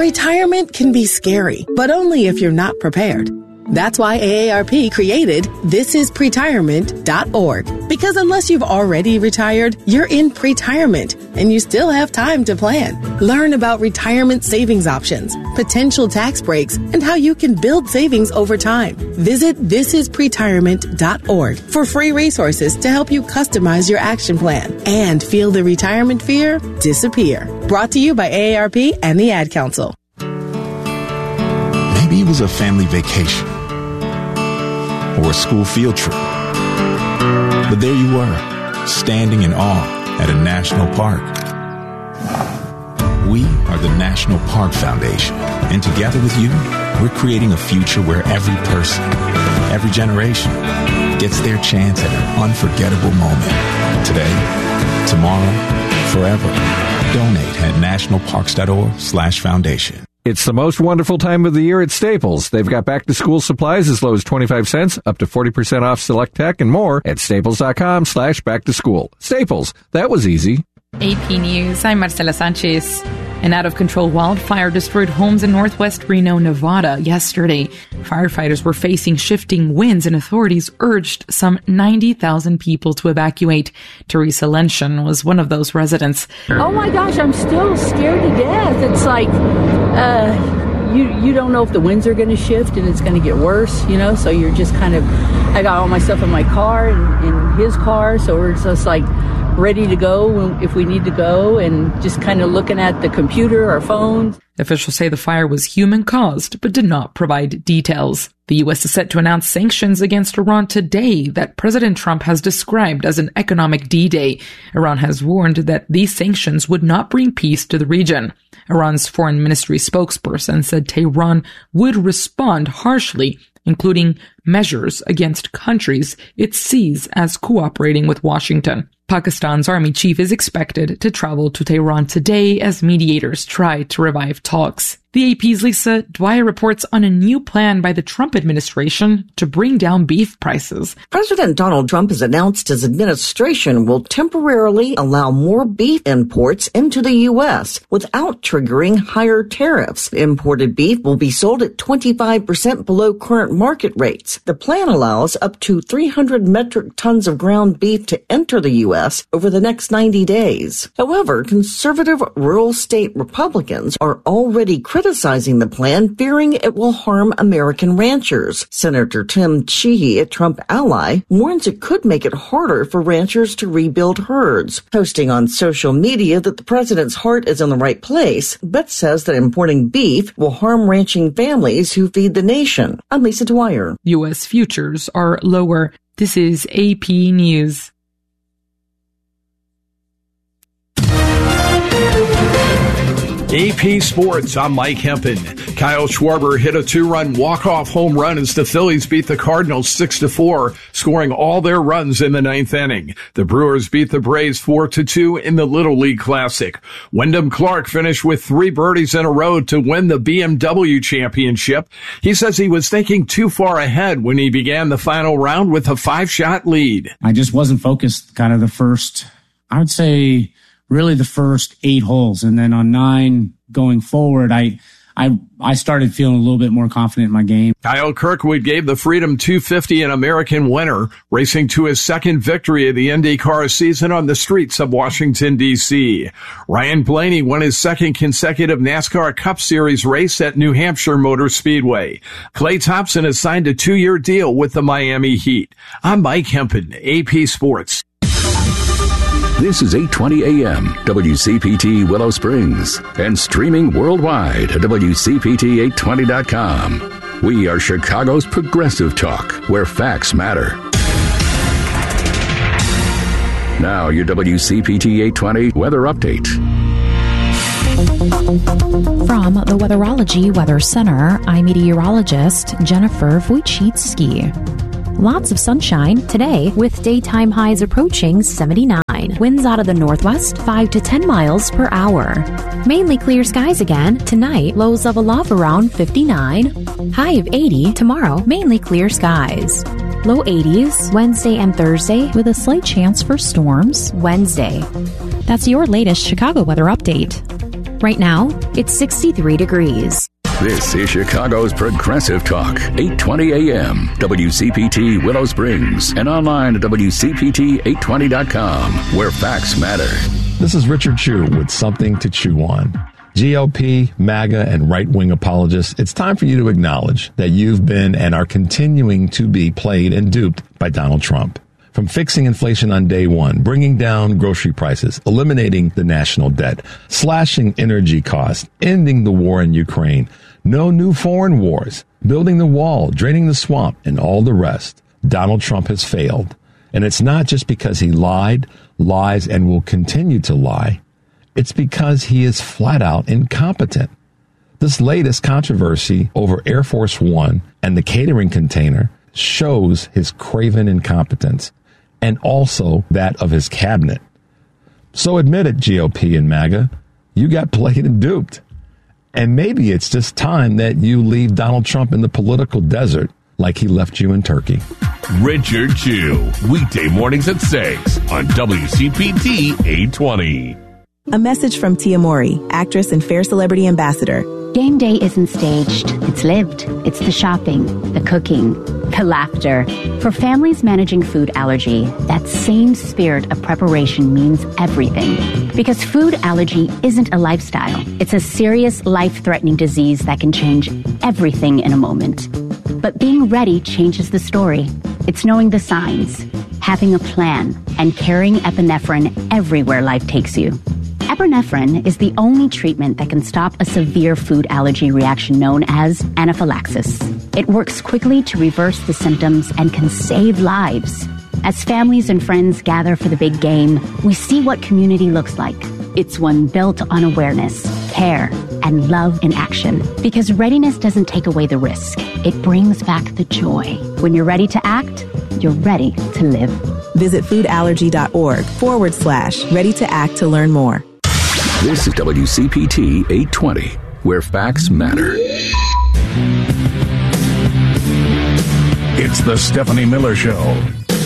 Retirement can be scary, but only if you're not prepared. That's why AARP created thisispretirement.org. Because unless you've already retired, you're in pretirement and you still have time to plan. Learn about retirement savings options, potential tax breaks, and how you can build savings over time. Visit thisispretirement.org for free resources to help you customize your action plan and feel the retirement fear disappear. Brought to you by AARP and the Ad Council. Maybe it was a family vacation or a school field trip. But there you were, standing in awe at a national park. We are the National Park Foundation, and together with you, we're creating a future where every person, every generation, gets their chance at an unforgettable moment. Today, tomorrow, forever. Donate at nationalparks.org/foundation. It's the most wonderful time of the year at Staples. They've got back-to-school supplies as low as 25 cents, up to 40% off select tech, and more at staples.com/back-to-school. Staples, that was easy. AP News, I'm Marcela Sanchez. An out-of-control wildfire destroyed homes in northwest Reno, Nevada yesterday. Firefighters were facing shifting winds and authorities urged some 90,000 people to evacuate. Teresa Lenshin was one of those residents. Oh my gosh, I'm still scared to death. It's like, you don't know if the winds are going to shift and it's going to get worse, so you're just kind of, I got all my stuff in my car and in his car, so we're just like, ready to go if we need to go, and just kind of looking at the computer or phones. Officials say the fire was human-caused, but did not provide details. The U.S. is set to announce sanctions against Iran today that President Trump has described as an economic D-Day. Iran has warned that these sanctions would not bring peace to the region. Iran's foreign ministry spokesperson said Tehran would respond harshly, including measures against countries it sees as cooperating with Washington. Pakistan's army chief is expected to travel to Tehran today as mediators try to revive talks. The AP's Lisa Dwyer reports on a new plan by the Trump administration to bring down beef prices. President Donald Trump has announced his administration will temporarily allow more beef imports into the U.S. without triggering higher tariffs. Imported beef will be sold at 25% below current market rates. The plan allows up to 300 metric tons of ground beef to enter the U.S. over the next 90 days. However, conservative rural state Republicans are already criticizing the plan, fearing it will harm American ranchers. Senator Tim Sheehy, a Trump ally, warns it could make it harder for ranchers to rebuild herds. Posting on social media that the president's heart is in the right place, but says that importing beef will harm ranching families who feed the nation. I'm Lisa Dwyer. U.S. futures are lower. This is AP News. AP Sports, I'm Mike Hempen. Kyle Schwarber hit a 2-run walk-off home run as the Phillies beat the Cardinals 6-4, scoring all their runs in the 9th inning. The Brewers beat the Braves 4-2 in the Little League Classic. Wyndham Clark finished with 3 birdies in a row to win the BMW championship. He says he was thinking too far ahead when he began the final round with a 5-shot lead. I just wasn't focused kind of the first, I would say, really the first 8 holes. And then on 9 going forward, I started feeling a little bit more confident in my game. Kyle Kirkwood gave the Freedom 250 an American winner, racing to his second victory of the IndyCar season on the streets of Washington, D.C. Ryan Blaney won his second consecutive NASCAR Cup Series race at New Hampshire Motor Speedway. Klay Thompson has signed a 2-year deal with the Miami Heat. I'm Mike Hempen, AP Sports. This is 820 AM, WCPT Willow Springs, and streaming worldwide at WCPT820.com. We are Chicago's progressive talk, where facts matter. Now, your WCPT 820 weather update. From the Weatherology Weather Center, I'm meteorologist Jennifer Wojcicki. Lots of sunshine today with daytime highs approaching 79. Winds out of the northwest 5 to 10 miles per hour. Mainly clear skies again tonight. Lows of a love around 59. High of 80 tomorrow. Mainly clear skies. Low 80s Wednesday and Thursday with a slight chance for storms Wednesday. That's your latest Chicago weather update. Right now, it's 63 degrees. This is Chicago's Progressive Talk, 820 AM, WCPT Willow Springs, and online at WCPT820.com, where facts matter. This is Richard Chu with something to chew on. GOP, MAGA, and right-wing apologists, it's time for you to acknowledge that you've been and are continuing to be played and duped by Donald Trump. From fixing inflation on day one, bringing down grocery prices, eliminating the national debt, slashing energy costs, ending the war in Ukraine, no new foreign wars, building the wall, draining the swamp, and all the rest, Donald Trump has failed. And it's not just because he lied, lies, and will continue to lie. It's because he is flat out incompetent. This latest controversy over Air Force One and the catering container shows his craven incompetence, and also that of his cabinet. So admit it, GOP and MAGA, you got played and duped. And maybe it's just time that you leave Donald Trump in the political desert like he left you in Turkey. Richard Chu, weekday mornings at 6 on WCPT 820. A message from Tia Mori, actress and Fair Celebrity Ambassador. Game day isn't staged. It's lived. It's the shopping, the cooking, the laughter. For families managing food allergy, that same spirit of preparation means everything. Because food allergy isn't a lifestyle. It's a serious, life-threatening disease that can change everything in a moment. But being ready changes the story. It's knowing the signs, having a plan, and carrying epinephrine everywhere life takes you. Epinephrine is the only treatment that can stop a severe food allergy reaction known as anaphylaxis. It works quickly to reverse the symptoms and can save lives. As families and friends gather for the big game, we see what community looks like. It's one built on awareness, care, and love in action. Because readiness doesn't take away the risk. It brings back the joy. When you're ready to act, you're ready to live. Visit foodallergy.org/ready to act to learn more. This is WCPT 820, where facts matter. It's the Stephanie Miller Show.